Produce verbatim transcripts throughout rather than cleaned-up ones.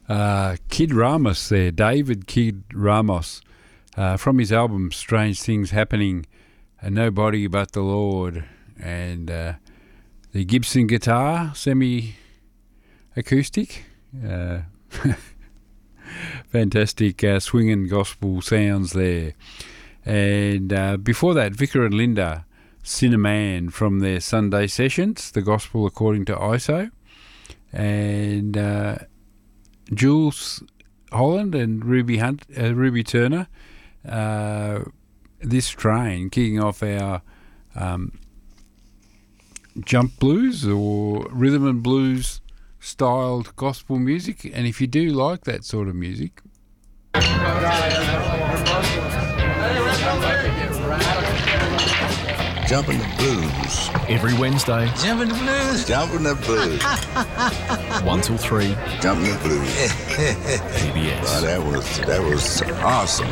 Uh, Kid Ramos there, David Kid Ramos, uh, from his album Strange Things Happening, and Nobody But the Lord, and uh, the Gibson guitar, semi-acoustic, uh, fantastic uh, swinging gospel sounds there. And uh, before that, Vicar and Linda, Cinnamon, from their Sunday sessions, the Gospel According to I S O, and uh, Jules Holland and Ruby Hunt, uh, Ruby Turner, uh, This Train, kicking off our um, jump blues or rhythm and blues styled gospel music. And if you do like that sort of music, Jumping the Blues. Every Wednesday. Jumping the Blues. Jumping the Blues. one till three. Jumping the Blues. P B S. Wow, that was, that was awesome.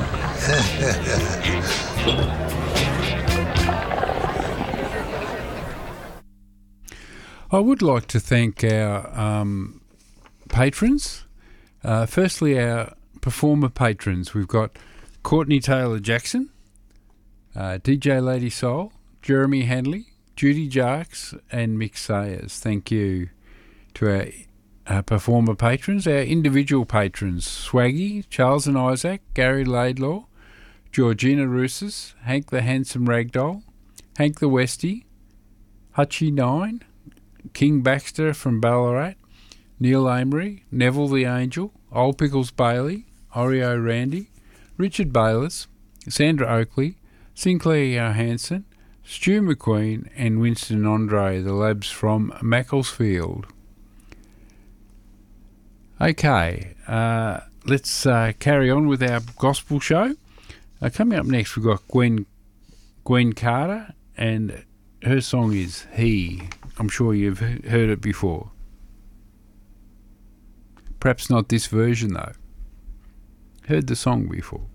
I would like to thank our um, patrons. Uh, firstly, our performer patrons. We've got Courtney Taylor Jackson, uh, D J Lady Soul, Jeremy Hanley, Judy Jarks, and Mick Sayers. Thank you to our uh, performer patrons. Our individual patrons: Swaggy, Charles and Isaac, Gary Laidlaw, Georgina Rousas, Hank the Handsome Ragdoll, Hank the Westie, Hutchie Nine, King Baxter from Ballarat, Neil Amory, Neville the Angel, Old Pickles Bailey, Oreo Randy, Richard Bayliss, Sandra Oakley, Sinclair Johansson, Stu McQueen, and Winston Andre, the labs from Macclesfield. Okay, uh, let's uh, carry on with our gospel show. Uh, coming up next, we've got Gwen, Gwen Carter, and her song is He. I'm sure you've heard it before. Perhaps not this version, though. Heard the song before.